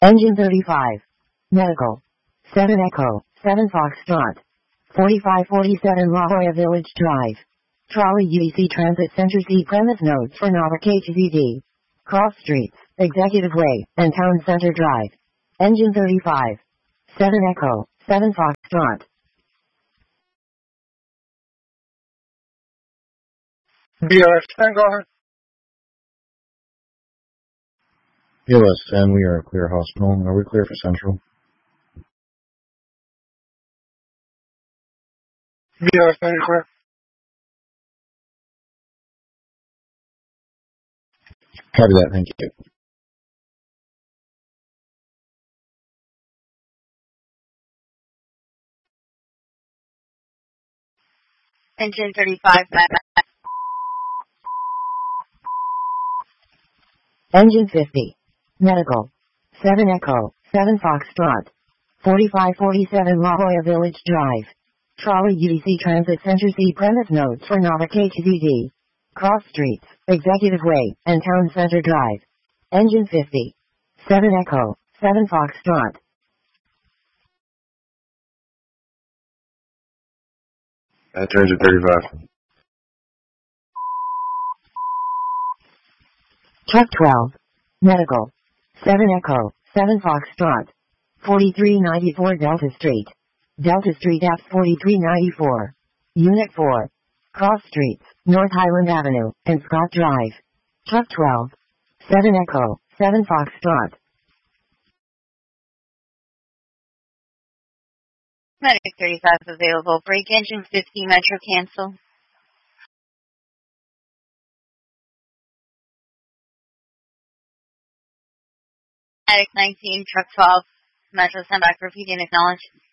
Engine 35. Medical. 7 Echo, 7 Foxtrot. 4547 La Jolla Village Drive. Trolley UEC Transit Center C premise notes for Novak HZD. Cross Streets, Executive Way, and Town Center Drive. Engine 35. 7 Echo, 7 Foxtrot. BLS 10, go ahead. BLS 10, we are clear hospital. Are we clear for Central? BLS 10, you're clear. Copy that, thank you. Engine 35. Engine 50. Medical. 7 Echo, 7 Foxtrot. 4547 La Jolla Village Drive. Trolley UEC Transit Center C premise notes for Novak HZD. Cross Streets, Executive Way, and Town Center Drive. Engine 50. 7 Echo, 7 Foxtrot. That's Engine 35. Truck 12. Medical. 7 Echo, 7 Foxtrot. 4394 Delta Street. Delta Street F 4394. Unit 4. Cross Streets, North Highland Avenue, and Scott Drive. Truck 12. 7 Echo, 7 Foxtrot. Medic 35 available. Break engine 50, Metro cancel. Medic 19, truck 12, Metro send back, repeat and acknowledge.